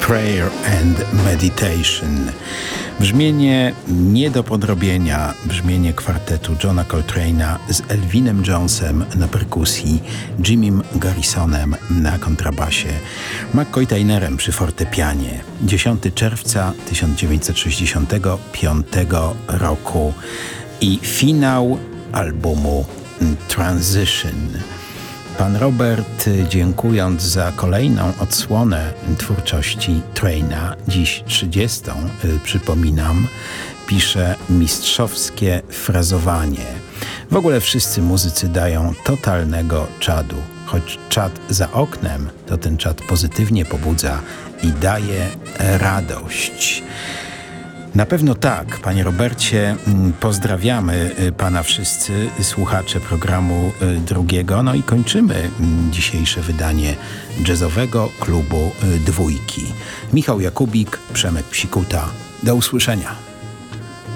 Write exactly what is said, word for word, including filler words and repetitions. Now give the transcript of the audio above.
Prayer and Meditation. Brzmienie nie do podrobienia, brzmienie kwartetu Johna Coltrane'a z Elvinem Jonesem na perkusji, Jimim Garrisonem na kontrabasie, McCoy Tynerem przy fortepianie. dziesiątego czerwca tysiąc dziewięćset sześćdziesiątego piątego roku i finał albumu Transition. Pan Robert, dziękując za kolejną odsłonę twórczości Traina, dziś trzydziestą, przypominam, pisze mistrzowskie frazowanie. W ogóle wszyscy muzycy dają totalnego czadu. Choć czad za oknem, to ten czad pozytywnie pobudza i daje radość. Na pewno tak, panie Robercie. Pozdrawiamy pana wszyscy słuchacze programu drugiego. No i kończymy dzisiejsze wydanie jazzowego klubu Dwójki. Michał Jakubik, Przemek Psikuta. Do usłyszenia.